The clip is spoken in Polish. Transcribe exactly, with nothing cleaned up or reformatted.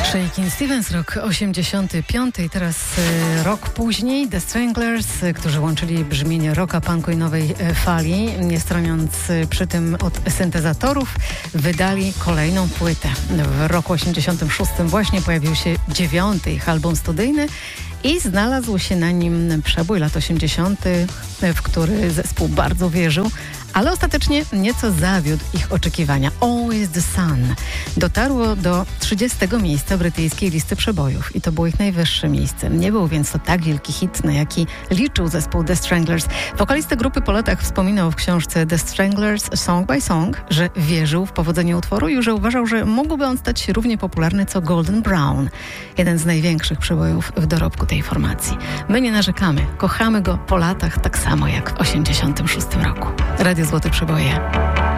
Shakin' Stevens, rok osiemdziesiąty piąty i teraz e, rok później The Stranglers, e, którzy łączyli brzmienie rocka, punku i nowej e, fali, nie stroniąc e, przy tym od syntezatorów, wydali kolejną płytę. W roku osiemdziesiątym szóstym właśnie pojawił się dziewiąty ich album studyjny i znalazł się na nim przebój lat osiemdziesiątych, w który zespół bardzo wierzył, ale ostatecznie nieco zawiódł ich oczekiwania. Always the Sun dotarło do trzydziestego miejsca brytyjskiej listy przebojów i to było ich najwyższe miejsce. Nie był więc to tak wielki hit, na jaki liczył zespół The Stranglers. Wokalista grupy po latach wspominał w książce The Stranglers Song by Song, że wierzył w powodzenie utworu i że uważał, że mógłby on stać się równie popularny co Golden Brown, jeden z największych przebojów w dorobku tej formacji. My nie narzekamy, kochamy go po latach tak samo jak w osiemdziesiątym szóstym roku. Radio Złote Przeboje.